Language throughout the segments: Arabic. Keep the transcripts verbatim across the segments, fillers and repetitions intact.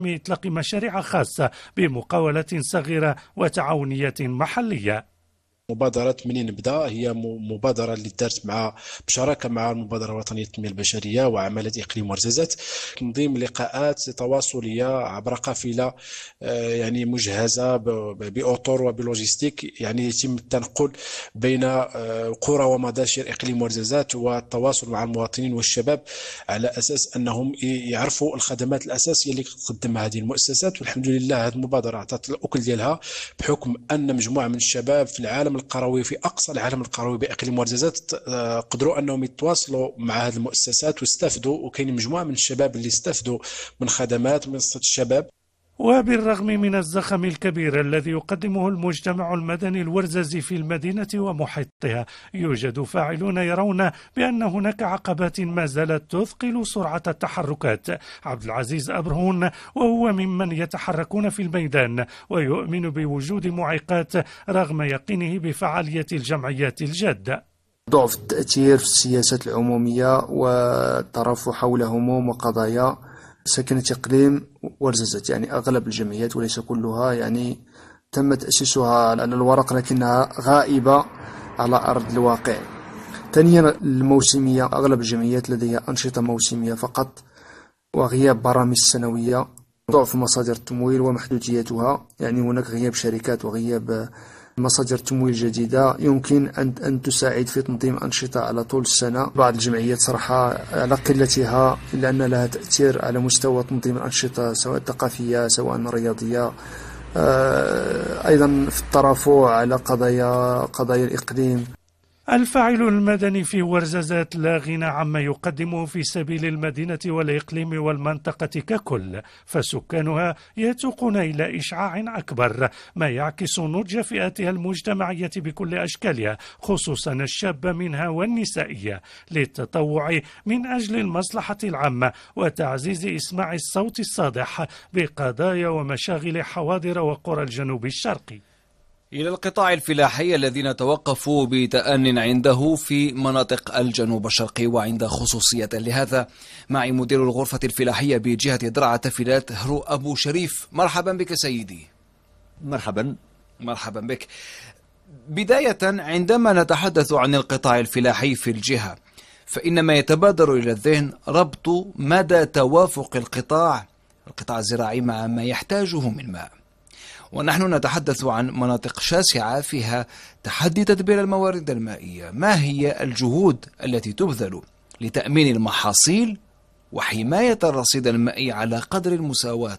إطلاق مشاريع خاصة بمقاولة صغيرة وتعاونية محلية. مبادرة منين نبدا هي مبادرة اللي دارت مع بشراكة مع المبادرة الوطنية للتنمية البشرية وعمالة إقليم ورزازات، تنظيم لقاءات تواصلية عبر قافلة يعني مجهزة بأطر وبلوجيستيك، يعني يتم التنقل بين قرى ومداشر إقليم ورزازات والتواصل مع المواطنين والشباب على أساس أنهم يعرفوا الخدمات الأساسية اللي تقدمها هذه المؤسسات. والحمد لله هذه المبادرة عطات الأكل ديالها، بحكم أن مجموعة من الشباب في العالم القروي في اقصى العالم القروي باقليم ورزازات قدروا انهم يتواصلوا مع هذه المؤسسات واستفدوا، وكاين مجموعه من الشباب اللي استفدوا من خدمات منصه الشباب. وبالرغم من الزخم الكبير الذي يقدمه المجتمع المدني الورزازي في المدينة ومحيطها، يوجد فاعلون يرون بأن هناك عقبات ما زالت تثقل سرعة التحركات. عبد العزيز أبرهون وهو ممن يتحركون في الميدان ويؤمن بوجود معيقات رغم يقينه بفعالية الجمعيات الجادة. ضعف التأثير في السياسات العمومية والترفع حول هموم وقضايا سكنة إقليم ورزازات، يعني أغلب الجمعيات وليس كلها يعني تم تأسيسها على الورق لكنها غائبة على أرض الواقع. ثانيا الموسمية، أغلب الجمعيات لديها أنشطة موسمية فقط وغياب برامج سنوية. ضعف مصادر التمويل ومحدوديتها، يعني هناك غياب شركات وغياب مصادر تمويل جديدة يمكن أن أن تساعد في تنظيم أنشطة على طول السنة. بعض الجمعيات صراحة على قلتها إلا أن لها تأثير على مستوى تنظيم الأنشطة سواء ثقافية سواء رياضية، أيضا في الترافع على قضايا قضايا الإقليم. الفاعل المدني في ورزازات لا غنى عما يقدمه في سبيل المدينة والإقليم والمنطقة ككل، فسكانها يتوقون إلى إشعاع أكبر ما يعكس نضج فئاتها المجتمعية بكل أشكالها، خصوصا الشاب منها والنسائية، للتطوع من أجل المصلحة العامة وتعزيز إسماع الصوت الصادح بقضايا ومشاغل حواضر وقرى الجنوب الشرقي. إلى القطاع الفلاحي الذين توقفوا بتأن عنده في مناطق الجنوب الشرقي وعند خصوصية لهذا، معي مدير الغرفة الفلاحية بجهة درعا فيلات هرو أبو شريف. مرحبا بك سيدي. مرحبا مرحبا بك. بداية، عندما نتحدث عن القطاع الفلاحي في الجهة فإن ما يتبادر إلى الذهن ربط مدى توافق القطاع القطاع الزراعي مع ما يحتاجه من ماء، ونحن نتحدث عن مناطق شاسعة فيها تحدي تدبير الموارد المائية. ما هي الجهود التي تبذل لتأمين المحاصيل وحماية الرصيد المائي على قدر المساواة؟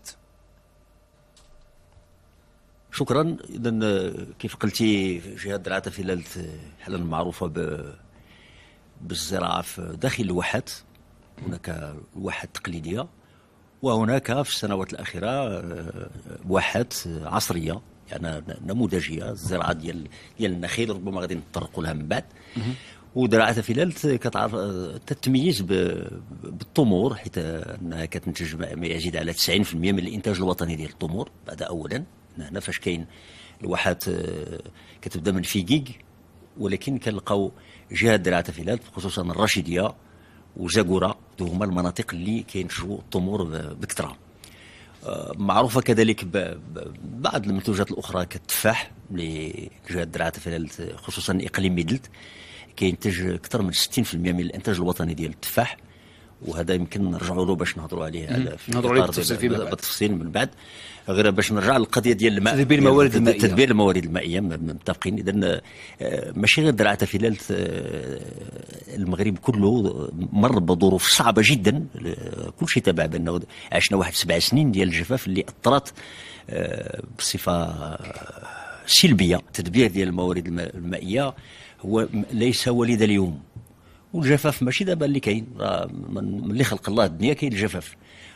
شكرا. إذن كيف قلتي، جهة درعا فيلات حالا معروفة بالزراعة داخل الواحات. هناك الواحات التقليدية وهناك في السنوات الأخيرة واحات عصرية يعني نموذجية، الزراعة ديال ديال النخيل ربما غادي نتطرقوا لها من بعد. ودرعا فيلات كتعرف تتميز بالتمور، حيت انها كتنتج ما يزيد على تسعين بالمئة من الانتاج الوطني ديال التمور. بعد اولا هنا فاش كاين الواحات كتبدا من فيكيك، ولكن كنلقاو جهة درعا فيلات خصوصا الرشيدية وزاكورا هما المناطق اللي كينتجوا التمور بكثره. معروفه كذلك بعض المنتوجات الاخرى كالتفاح اللي جهه درعا فيلات خصوصا اقليم ميدلت كينتج اكثر من ستين بالمئة من الانتاج الوطني ديال التفاح، وهذا يمكن نرجعوا له باش نهضروا عليه على في نهضروا عليه بالتفصيل بالتفصيل من بعد. غير باش نرجع للقضيه ديال الماء، تدبير الموارد المائيه تدبير الموارد المائيه متفقين. اذا ماشي غير درعا فيلات، المغرب كله مر بظروف صعبه جدا، كل شيء تابع بانه عشنا واحد سبع سنين ديال الجفاف اللي اثرت بصفه سلبيه. التدبير ديال الموارد المائيه هو ليس وليد اليوم، والجفاف ماشي دابا اللي كاين، من اللي خلق الله الدنيا كاين الجفاف،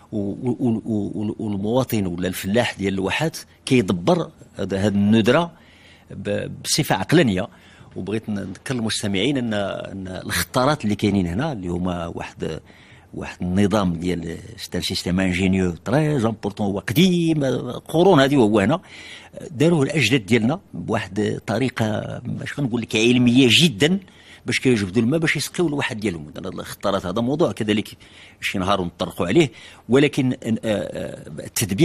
والمواطن ولا الفلاح ديال الواحات كيدبر هذه الندره بصفه عقلانيه. وبغيت نذكر المستمعين ان ان الخطارات اللي كاينين هنا اللي هما واحد واحد النظام ديال ستان سيستيم انجينيو تري امبورطون، هو قديم قرون هذه، وهو هنا داروه الاجداد ديالنا بواحد الطريقه باش نقول لك علميه جدا، باش كيجبدوا الماء باش يسقيو الواحد ديالهم. انا اختارت هذا موضوع كذلك شي نهار نطرقوا عليه، ولكن التدبير